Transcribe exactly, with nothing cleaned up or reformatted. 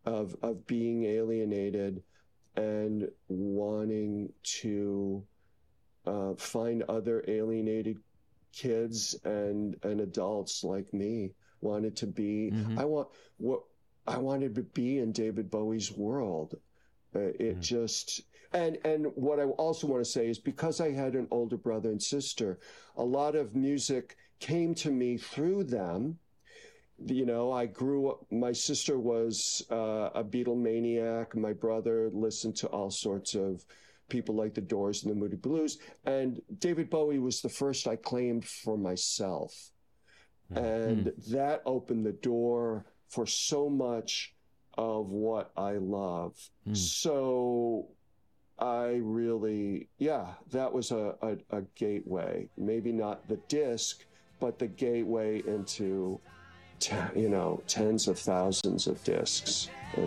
of of being alienated and wanting to uh, find other alienated kids and and adults like me. Wanted to be. Mm-hmm. I want what I wanted to be in David Bowie's world. Uh, it Mm-hmm. just and and what I also want to say is because I had an older brother and sister, a lot of music came to me through them. You know, I grew up. My sister was uh, a Beatlemaniac. My brother listened to all sorts of people like the Doors and the Moody Blues. And David Bowie was the first I claimed for myself, Mm-hmm. and that opened the door for so much of what I love. Mm-hmm. So I really, yeah, that was a, a, a gateway. Maybe not the disc, but the gateway into, you know, tens of thousands of discs. And